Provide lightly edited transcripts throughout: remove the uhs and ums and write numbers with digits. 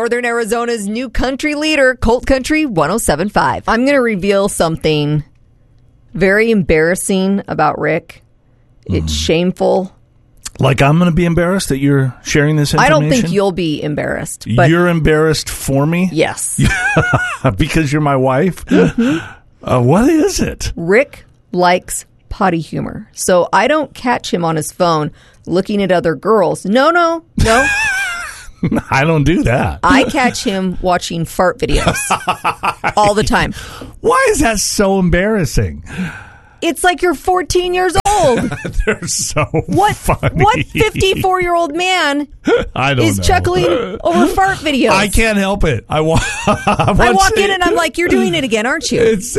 Northern Arizona's new country leader, Colt Country 107.5. I'm going to reveal something very embarrassing about Rick. It's shameful. Like I'm going to be embarrassed that you're sharing this information? I don't think you'll be embarrassed. But you're embarrassed for me? Yes. Because you're my wife? Mm-hmm. What is it? Rick likes potty humor. So I don't catch him on his phone looking at other girls. No. I don't do that. I catch him watching fart videos all the time. Why is that so embarrassing? It's like you're 14 years old. They're so What funny. What 54-year-old man is chuckling over fart videos? I can't help it. I walk in and I'm like, you're doing it again, aren't you? It's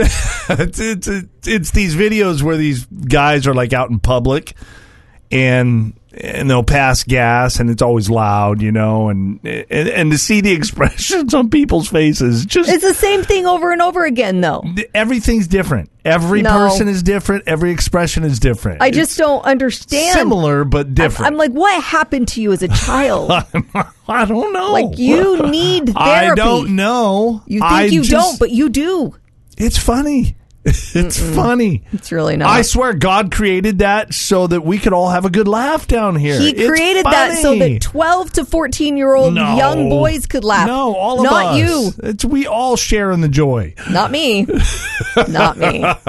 these videos where these guys are like out in public and they'll pass gas and it's always loud, and to see the expressions on people's faces, it's the same thing over and over again, though. Everything's different. Every person is different. Every expression is different. I just don't understand. Similar but different. I'm like, what happened to you as a child? I don't know. Like, you need therapy. I don't know. You think you don't, but you do. It's funny. It's funny. It's really not. I swear God created that so that we could all have a good laugh down here. He created that so that 12 to 14-year-old young boys could laugh. No, all of not us. You. We all share in the joy. Not me. Not me. All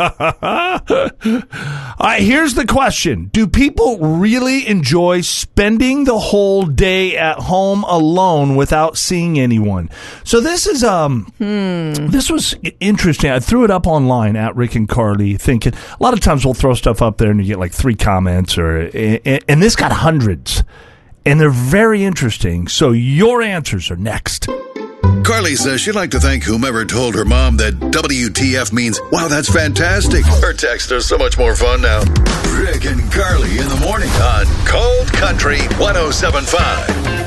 right, here's the question. Do people really enjoy spending the whole day at home alone without seeing anyone? So this is this was interesting. I threw it up online at Rick and Carly, thinking a lot of times we'll throw stuff up there and you get like 3 comments and this got hundreds, and they're very interesting. So your answers are next. Carly says she'd like to thank whomever told her mom that WTF means, wow, that's fantastic. Her texts are so much more fun now. Rick and Carly in the morning on Cold Country 107.5.